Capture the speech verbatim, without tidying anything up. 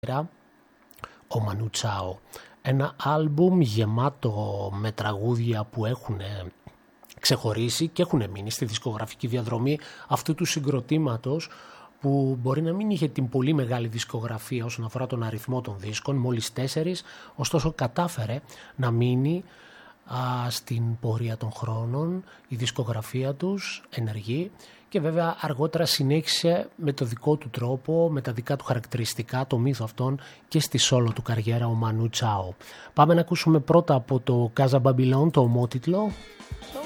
ο Μανού Τσάο. Ένα άλμπουμ γεμάτο με τραγούδια που έχουν ξεχωρίσει και έχουν μείνει στη δισκογραφική διαδρομή αυτού του συγκροτήματος, που μπορεί να μην είχε την πολύ μεγάλη δισκογραφία όσον αφορά τον αριθμό των δίσκων, μόλις τέσσερις, ωστόσο κατάφερε να μείνει α, στην πορεία των χρόνων η δισκογραφία τους ενεργή, και βέβαια αργότερα συνέχισε με το δικό του τρόπο, με τα δικά του χαρακτηριστικά, το μύθο αυτόν και στη σόλο του καριέρα ο Μανού Τσάο. Πάμε να ακούσουμε πρώτα από το Casa Babylon το ομότιτλο.